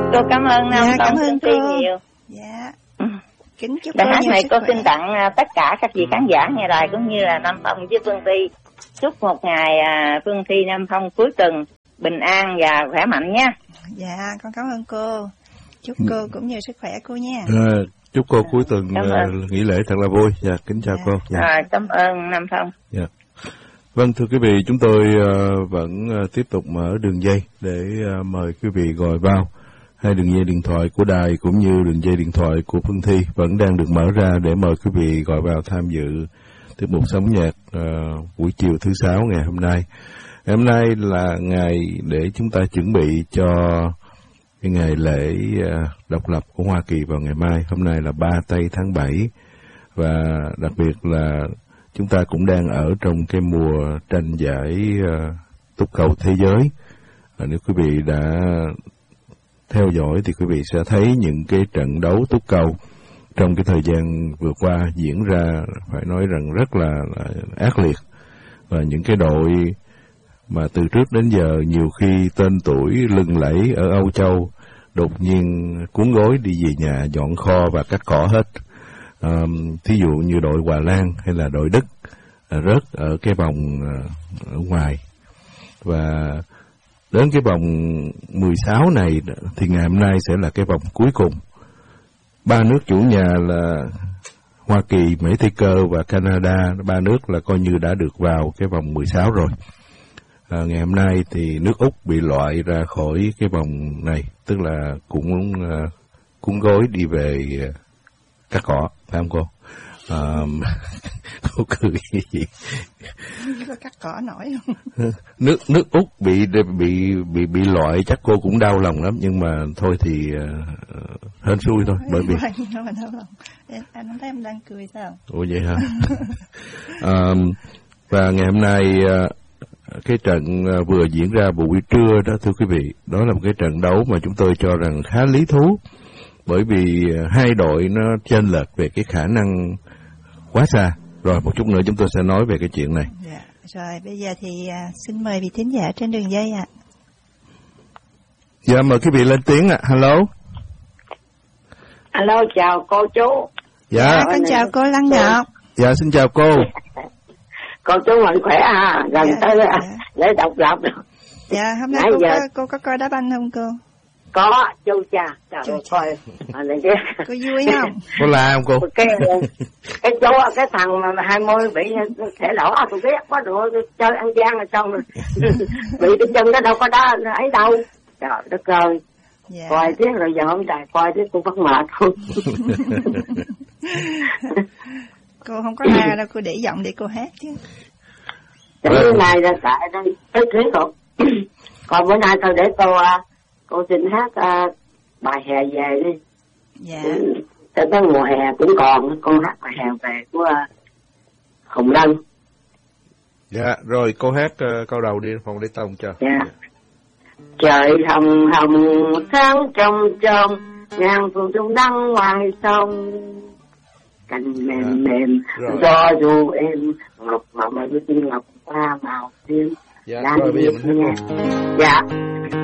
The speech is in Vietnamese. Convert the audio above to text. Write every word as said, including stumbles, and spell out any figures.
Cô cảm ơn Nam dạ, Phong cảm ơn Phương Thi cô. nhiều. Dạ. Kính chúc Bài cô hát nhiều này sức cô khỏe. xin tặng uh, tất cả các vị khán giả nghe đài cũng như là Nam Phong với Phương Thi. Chúc một ngày uh, Phương Thi Nam Phong cuối tuần bình an và khỏe mạnh nha. Dạ, con cảm ơn cô. Chúc cô cũng nhiều sức khỏe cô nha. À, chúc cô cuối tuần uh, nghỉ lễ thật là vui. Dạ, kính chào dạ. cô. Dạ. À, cảm ơn Nam Phong. Dạ. Vâng, thưa quý vị, chúng tôi uh, vẫn uh, tiếp tục mở đường dây để uh, mời quý vị gọi vào. Hai đường dây điện thoại của đài cũng như đường dây điện thoại của Phương Thi vẫn đang được mở ra để mời quý vị gọi vào tham dự tiết mục Sống Nhạc uh, buổi chiều thứ sáu ngày hôm nay. Ngày hôm nay là ngày để chúng ta chuẩn bị cho cái ngày lễ uh, độc lập của Hoa Kỳ vào ngày mai. Hôm nay là ba tây tháng bảy và đặc biệt là chúng ta cũng đang ở trong cái mùa tranh giải uh, túc cầu thế giới. À, nếu quý vị đã theo dõi thì quý vị sẽ thấy những cái trận đấu túc cầu trong cái thời gian vừa qua diễn ra phải nói rằng rất là, là ác liệt. Và những cái đội mà từ trước đến giờ nhiều khi tên tuổi lừng lẫy ở Âu Châu đột nhiên cuốn gối đi về nhà dọn kho và cắt cỏ hết. À, thí dụ như đội Hòa Lan hay là đội Đức à, rớt ở cái vòng à, ở ngoài. Và đến cái vòng mười sáu này thì ngày hôm nay sẽ là cái vòng cuối cùng. Ba nước chủ nhà là Hoa Kỳ, Mỹ Tây Cơ và Canada, ba nước là coi như đã được vào cái vòng mười sáu rồi. À, ngày hôm nay thì nước Úc bị loại ra khỏi cái vòng này, tức là cũng uh, cuốn gối đi về uh, cắt cỏ, phải không cô? À, cô cười cái gì? Có cắt cỏ nổi không? nước nước Úc bị bị bị bị loại chắc cô cũng đau lòng lắm, nhưng mà thôi thì uh, hên xui thôi, bởi vì em, anh không thấy em đang cười sao? Ủa vậy hả? À, và ngày hôm nay uh, cái trận uh, vừa diễn ra buổi trưa đó thưa quý vị, đó là một cái trận đấu mà chúng tôi cho rằng khá lý thú, bởi vì uh, hai đội nó chênh lệch về cái khả năng quá xa. Rồi một chút nữa chúng tôi sẽ nói về cái chuyện này. Dạ. Rồi bây giờ thì uh, xin mời vị thính giả trên đường dây ạ. À. Dạ mời quý vị lên tiếng ạ. À. Hello. Alo, chào cô chú. Dạ. Dạ con chào cô Lăng Ngọc. Dạ xin chào cô. Cô chú mạnh khỏe à, gần dạ, tới dạ. Lễ độc lập. Dạ hôm nay cô, giờ... có, cô có coi đá banh không cô? Có, chú cha, trời ơi coi. Cô vui không? Có la không cô? Cái cái chú cái thằng mà hai mươi bị thể lỗ tôi biết quá rồi, chơi ăn gian rồi xong rồi. Bị cái chân nó đâu có đá ấy đâu. Trời đất ơi. Dạ. Coi tiếc rồi giờ hôm nay coi tiếc cũng bắt mệt thôi. Cô không có la đâu, cô để giọng để cô hát chứ. Cái này là tại đây tới thế rồi. Còn bữa nay tôi để cô cô xin hát uh, bài hè về đi. Dạ. Tới tới mùa hè cũng còn con hát bài hè về của uh, Hồng Lân. Dạ rồi cô hát uh, câu đầu đi phòng để tông cho. Dạ. Trời hồng hồng sáng trong trong ngàn phù trung đăng ngoài sông, cành mềm à, mềm do dù em ngọc mà mà với ngọc hoa màu tím. Dạ rồi bây giờ mình hát. Dạ.